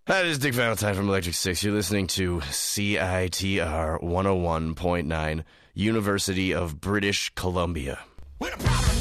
Hi, this is Dick Valentine from Electric Six. You're listening to CITR 101.9, University of British Columbia. We're the problem